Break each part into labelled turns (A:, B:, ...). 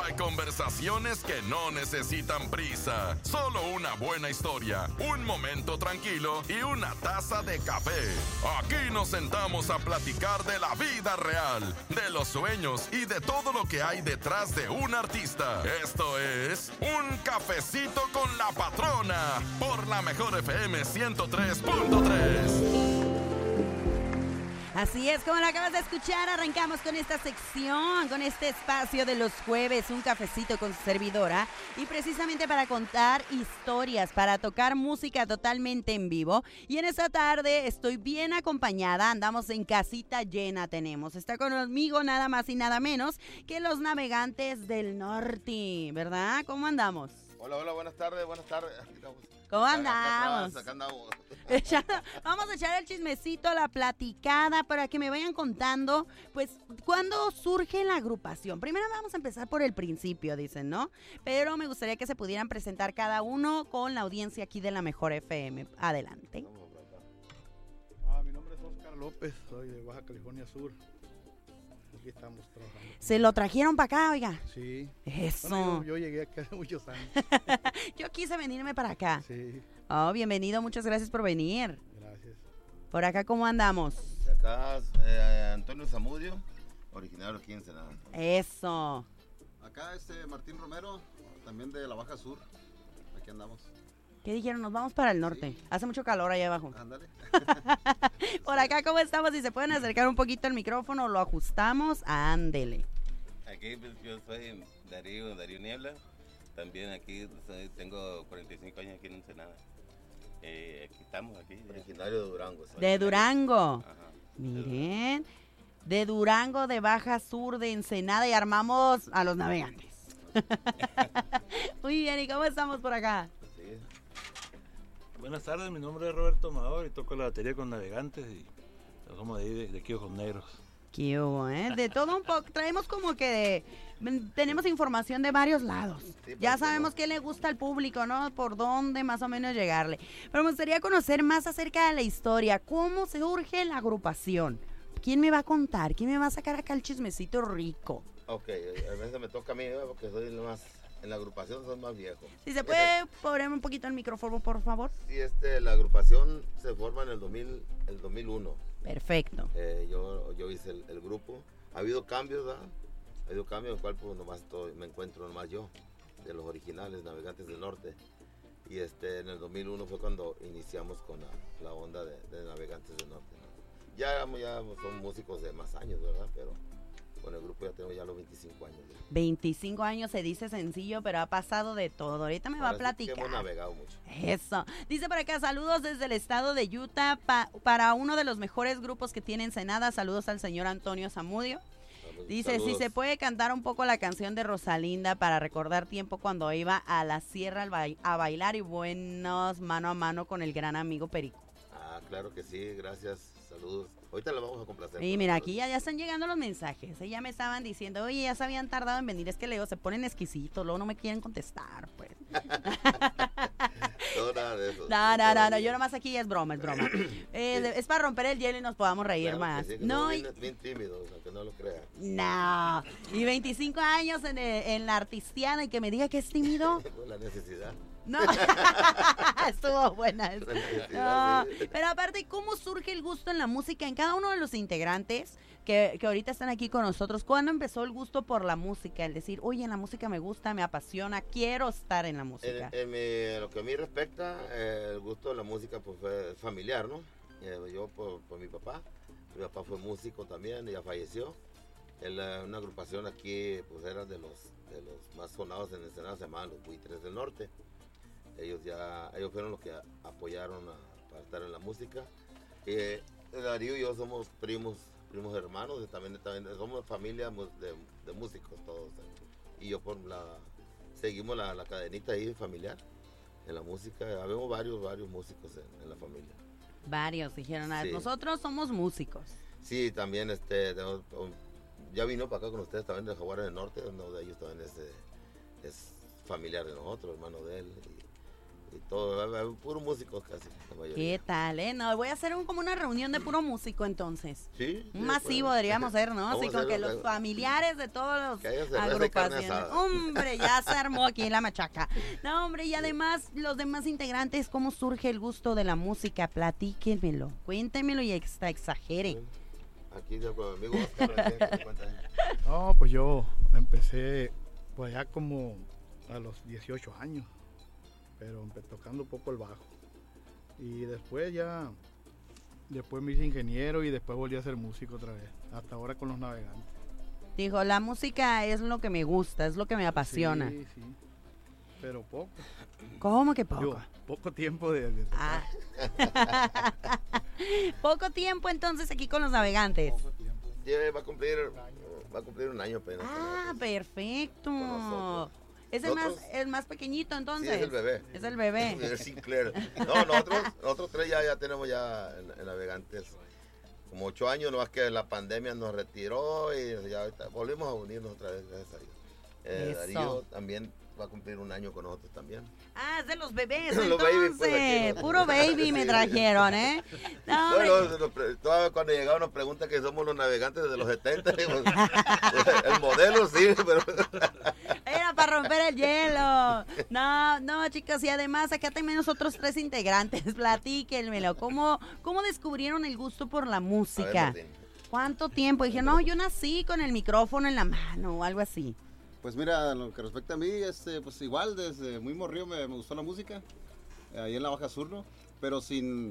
A: Hay conversaciones que no necesitan prisa, solo una buena historia, un momento tranquilo y una taza de café. Aquí nos sentamos a platicar de la vida real, de los sueños y de todo lo que hay detrás de un artista. Esto es Un Cafecito con la Patrona por la Mejor FM 103.3.
B: Así es, como lo acabas de escuchar, arrancamos con esta sección, con este espacio de los jueves, Un Cafecito con su servidora, y precisamente para contar historias, para tocar música totalmente en vivo. Y en esta tarde estoy bien acompañada, andamos en casita llena tenemos. Está conmigo nada más y nada menos que los Navegantes del Norte, ¿verdad? ¿Cómo andamos?
C: Hola, buenas tardes.
B: ¿Cómo andamos?
C: Acá andamos.
B: Vamos a echar el chismecito, la platicada, para que me vayan contando, pues, ¿cuándo surge la agrupación? Primero vamos a empezar por el principio, dicen, ¿no? Pero me gustaría que se pudieran presentar cada uno con la audiencia aquí de la Mejor FM. Adelante.
D: Mi nombre es Oscar López, soy de Baja California Sur. Aquí estamos trabajando.
B: ¿Se lo trajeron para acá, oiga?
D: Sí.
B: Eso.
D: Bueno, yo llegué acá hace muchos años.
B: Yo quise venirme para acá.
D: Sí.
B: Oh, bienvenido, muchas gracias por venir.
D: Gracias.
B: Por acá, ¿cómo andamos?
C: Acá Antonio Zamudio, originario aquí en Ensenada.
B: Eso.
E: Acá Martín Romero, también de la Baja Sur. Aquí andamos.
B: ¿Qué dijeron? Nos vamos para el norte.
E: Sí.
B: Hace mucho calor allá abajo.
E: Ándale.
B: Por acá, ¿cómo estamos? Si se pueden acercar un poquito el micrófono, lo ajustamos. Ándele.
F: Aquí pues, yo soy Darío Niebla. También aquí tengo 45 años aquí en Ensenada. Aquí estamos, aquí.
C: Originario de Durango. ¿sabes?
B: De Durango.
F: Ajá.
B: Miren. De Durango, de Baja Sur, de Ensenada, y armamos a los Navegantes. Muy bien, ¿y cómo estamos por acá?
C: Sí.
D: Buenas tardes, mi nombre es Roberto Amador y toco la batería con Navegantes y somos de ahí, de aquí Ojos Negros.
B: ¿Qué hubo, eh? De todo un poco. Traemos como que tenemos información de varios lados.
C: Sí,
B: Ya
C: porque
B: sabemos
C: no.
B: qué le gusta al público, ¿no? Por dónde más o menos llegarle. Pero me gustaría conocer más acerca de la historia. ¿Cómo se urge la agrupación? ¿Quién me va a contar? ¿Quién me va a sacar acá el chismecito rico?
C: Ok, a veces me toca a mí, porque soy el más, en la agrupación soy más viejo.
B: Si se puede ponerme un poquito el micrófono, por favor.
C: Sí, la agrupación se forma en el 2001.
B: Perfecto.
C: Yo hice el grupo. Ha habido cambios, ¿verdad? Ha habido cambios en el cual pues, me encuentro nomás yo, de los originales Navegantes del Norte. Y en el 2001 fue cuando iniciamos con la onda de Navegantes del Norte, ¿no? Ya son músicos de más años, ¿verdad? Pero con el grupo ya tengo ya los 25 años. ¿no?
B: 25 años se dice sencillo, pero ha pasado de todo. Ahorita me va a
C: Ahora sí que
B: platicar.
C: hemos navegado mucho.
B: Eso. Dice por acá, saludos desde el estado de Utah para uno de los mejores grupos que tiene Ensenada. Saludos al señor Antonio Zamudio. Dice,
C: Saludos.
B: si se puede cantar un poco la canción de Rosalinda para recordar tiempo cuando iba a la sierra a bailar y buenos mano a mano con el gran amigo Perico.
C: Claro que sí, gracias, saludos. Ahorita lo vamos a complacer.
B: Y mira, aquí ya están llegando los mensajes. Ya me estaban diciendo, oye, ya se habían tardado en venir. Es que Leo se ponen exquisitos, luego no me quieren contestar, pues.
C: No, nada de eso.
B: No, yo nomás aquí es broma. Es para romper el hielo y nos podamos reír
C: Claro
B: más.
C: que sí, que
B: No,
C: somos bien tímidos, aunque no lo crean.
B: no. Y 25 años en la artisteada y que me diga que es tímido.
C: La necesidad.
B: No, estuvo buena.
C: La necesidad,
B: No,
C: sí.
B: pero aparte, ¿cómo surge el gusto en la música en cada uno de los integrantes que ahorita están aquí con nosotros? ¿Cuándo empezó el gusto por la música? El decir, oye, la música me gusta, me apasiona, quiero estar en la música.
C: En lo que a mí respecta, el gusto de la música pues, fue familiar, ¿no? Yo por mi papá fue músico también, ya falleció. Una agrupación aquí pues era de los más sonados en Ensenada, se llamaban los Buitres del Norte. Ellos fueron los que apoyaron para estar en la música. Darío y yo somos primos hermanos, también somos familia de músicos todos. Y yo seguimos la cadenita ahí familiar en la música. Habemos varios músicos en la familia.
B: Varios dijeron,
C: Sí.
B: nosotros somos músicos.
C: Sí, también ya vino para acá con ustedes también de Jaguares del Norte, uno de ellos también es familiar de nosotros, hermano de él. y todo, hay puros músicos casi, la mayoría.
B: ¿Qué tal, No, voy a hacer como una reunión de puro músico entonces.
C: Sí.
B: Un masivo deberíamos hacer, ¿no?
C: Vamos
B: Así
C: a
B: como que
C: hacerlo,
B: los familiares de todos
C: que haya
B: los
C: cerveza y carne
B: agrupaciones.
C: asada.
B: Hombre, ya se armó aquí la machaca. No, hombre, y además los demás integrantes, ¿cómo surge el gusto de la música? Platíquenmelo, cuéntemelo y exagere.
C: Aquí yo con mi amigo Oscar, aquí, ¿qué cuenta?
G: No, pues yo empecé pues ya como a los 18 años, pero tocando un poco el bajo. Y después me hice ingeniero y después volví a ser músico otra vez, hasta ahora con Los Navegantes.
B: Dijo, la música es lo que me gusta, es lo que me apasiona.
G: Sí, sí, pero poco.
B: ¿Cómo que poco?
G: Digo, poco tiempo de tocar.
B: Poco tiempo entonces aquí con Los Navegantes.
G: Poco tiempo.
C: Sí, va a cumplir un año apenas.
B: Perfecto.
C: Con nosotros.
B: Es el más pequeñito
C: Sí,
B: entonces.
C: es el bebé.
B: Es el bebé.
C: El Sinclair. No, nosotros tres ya tenemos ya en Navegantes como 8 años, nomás que la pandemia nos retiró y ya ahorita volvimos a unirnos otra vez, gracias a Dios.
B: Eso.
C: Darío también va a cumplir un año con nosotros también.
B: Es de los bebés,
C: Los
B: entonces.
C: baby, pues, aquí, ¿no?
B: Puro baby me
C: Sí.
B: trajeron, No, hombre.
C: Todavía cuando llegamos nos preguntan que somos los Navegantes desde los 70. El modelo sí, pero
B: Era para romper el hielo. No, chicos, y además acá tenemos otros 3 integrantes. Platíquenmelo. ¿Cómo descubrieron el gusto por la
C: A ver,
B: música?
C: Martín.
B: ¿Cuánto tiempo? Dije, no, yo nací con el micrófono en la mano o algo así.
E: Pues mira, en lo que respecta a mí, pues igual desde muy morrido me gustó la música, ahí en la Baja Sur, ¿no? Pero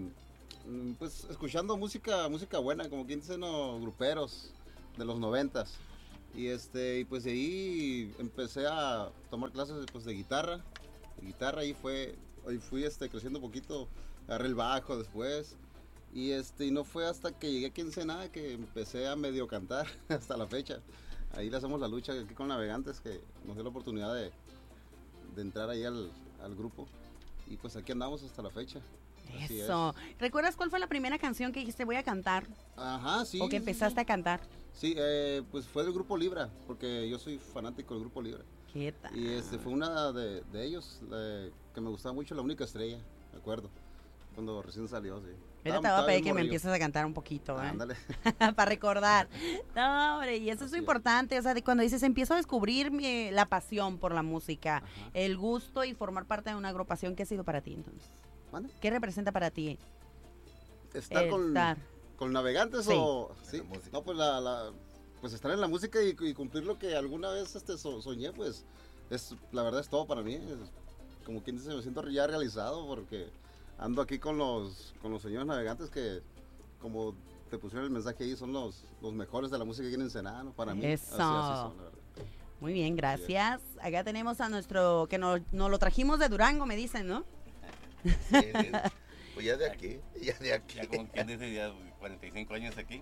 E: pues escuchando música buena, como quien dice, no, gruperos de los 90s. Y pues de ahí empecé a tomar clases pues, de guitarra, y fui creciendo un poquito, agarré el bajo después. Y no fue hasta que llegué aquí en Ensenada que empecé a medio cantar hasta la fecha. Ahí le hacemos la lucha aquí con Navegantes, que nos dio la oportunidad de entrar ahí al grupo. Y pues aquí andamos hasta la fecha. Así
B: Eso. ¿Recuerdas cuál fue la primera canción que dijiste voy a cantar?
E: Ajá, sí.
B: ¿O que empezaste a cantar?
E: Sí, pues fue del grupo Libra, porque yo soy fanático del grupo Libra.
B: ¿Qué tal?
E: Y fue una de ellos que me gustaba mucho, La Única Estrella, me acuerdo, cuando recién salió, sí.
B: Ahorita te voy a pedir que me empieces a cantar un poquito,
E: Ándale.
B: para recordar. No, hombre, y eso es lo importante, o sea, de cuando dices, empiezo a descubrir la pasión por la música,
E: Ajá.
B: el gusto y formar parte de una agrupación. ¿Qué ha sido para ti entonces?
E: ¿Mande?
B: ¿Qué representa para ti?
E: ¿Estar con Navegantes
B: Sí.
E: o...? Sí,
C: La música.
E: no, pues pues estar en la música y cumplir lo que alguna vez soñé, pues la verdad es todo para mí. Como quien dice, me siento ya realizado porque ando aquí con los señores Navegantes que, como te pusieron el mensaje ahí, son los mejores de la música aquí en Ensenada, ¿no? Para mí.
B: Eso.
E: Así son, la verdad.
B: Muy bien, gracias. Acá tenemos a nuestro, que nos lo trajimos de Durango, me dicen, ¿no?
C: Sí. Pues ya de aquí.
F: Ya como quien dice, ya 45 años aquí.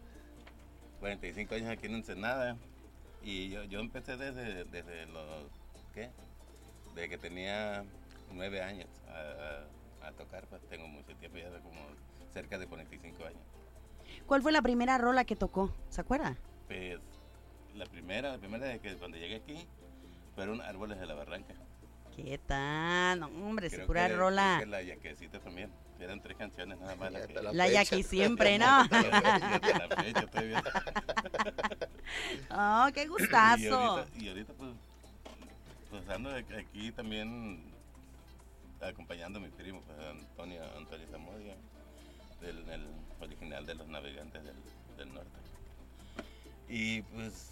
F: 45 años aquí en Ensenada. Y yo empecé desde los, ¿qué? Desde que tenía 9 años a tocar, pues tengo mucho tiempo, ya de como cerca de 45 años.
B: ¿Cuál fue la primera rola que tocó? ¿Se acuerda?
F: Pues la primera de que cuando llegué aquí fueron Árboles de la Barranca.
B: ¿Qué tal? No, hombre, es
F: Creo
B: pura
F: que-
B: rola.
F: creo que la Yaquecita también. Eran 3 canciones nada más. las que-
C: Hasta
B: La
C: fecha.
B: Yaqui siempre, ¿no?
F: Hasta la fecha todavía.
B: Oh, qué gustazo.
F: Y ahorita pues ando aquí también acompañando a mi primo, pues, Antonio Zamudio, el original de los Navegantes del Norte. Y pues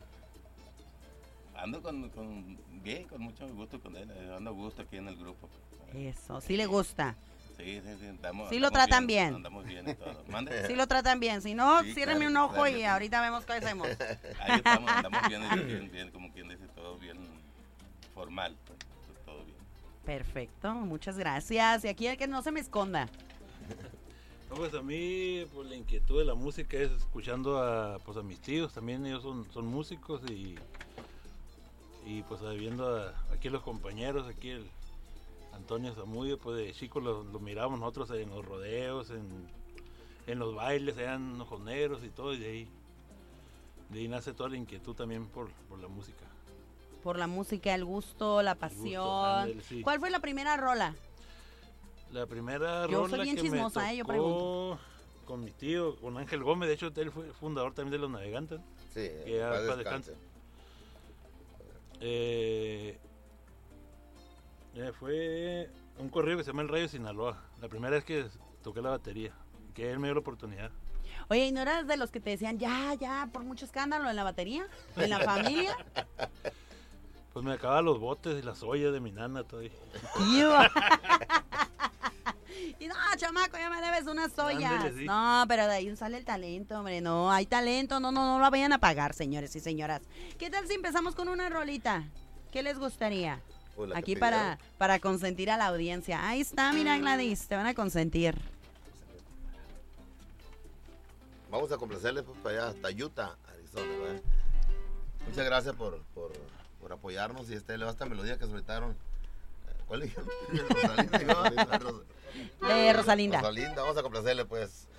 F: ando bien, con mucho gusto con él, ando a gusto aquí en el grupo.
B: Eso, sí le gusta.
F: Sí,
B: Sí
F: andamos
B: lo tratan bien.
F: Andamos bien y todo. ¿Mande?
B: Sí lo tratan bien. Si no,
F: Sí,
B: ciérreme
F: claro,
B: un ojo
F: claro
B: y
F: que sí.
B: ahorita vemos qué hacemos.
F: Ahí estamos, andamos bien, como quien dice, todo bien formal, pues, todo bien.
B: Perfecto, muchas gracias. Y aquí el que no se me esconda.
D: No, pues a mí pues, la inquietud de la música es escuchando a mis tíos, también ellos son músicos y pues viendo aquí los compañeros, aquí el Antonio Zamudio, pues de chico lo mirábamos nosotros en los rodeos, en los bailes, eran los joneros y todo, y de ahí nace toda la inquietud también por la música.
B: Por la música, el gusto, la pasión.
D: ándale, sí.
B: ¿Cuál fue la primera rola
D: La primera
B: Yo soy
D: rola
B: bien
D: que
B: chismosa,
D: me
B: yo
D: tocó
B: pregunto.
D: con mi tío, con Ángel Gómez, de hecho él fue fundador también de Los Navegantes.
C: Sí,
D: Que ya
C: paz
D: paz
C: descanse.
D: Fue un corrido que se llama El Rayo de Sinaloa. La primera vez que toqué la batería, que él me dio la oportunidad.
B: Oye, ¿y no eras de los que te decían, ya, por mucho escándalo en la batería? ¿En la familia?
D: Pues me acababa los botes y las ollas de mi nana todavía.
B: Tío. Y no, chamaco, ya me debes unas ollas.
D: Ándale, sí.
B: No, pero de ahí sale el talento, hombre. No, hay talento. No la vayan a pagar, señores y señoras. ¿Qué tal si empezamos con una rolita? ¿Qué les gustaría?
C: Pues la que
B: Aquí
C: pidieron.
B: para consentir a la audiencia. Ahí está, mira, Gladys, te van a consentir.
C: Vamos a complacerles pues, para allá hasta Utah, Arizona. ¿verdad? Muchas gracias por apoyarnos y le va esta melodía que solitaron. ¿Cuál dijeron? Rosalinda.
B: De Rosalinda.
C: Rosalinda, vamos a complacerle pues